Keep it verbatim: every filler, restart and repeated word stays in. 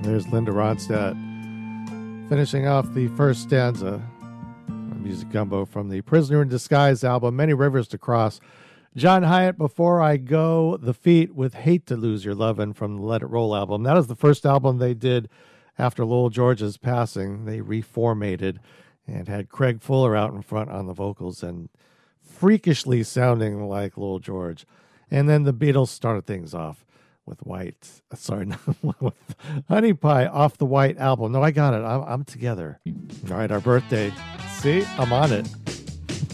There's Linda Ronstadt finishing off the first stanza of Music Gumbo from the Prisoner in Disguise album, Many Rivers to Cross. John Hyatt, Before I Go, The Feet with Hate to Lose Your Lovin' from the Let It Roll album. That is the first album they did after Lowell George's passing. They reformated and had Craig Fuller out in front on the vocals and freakishly sounding like Lowell George. And then the Beatles started things off with White, sorry, with Honey Pie off the White album. No, I got it. I'm, I'm together. All right, our birthday. See, I'm on it.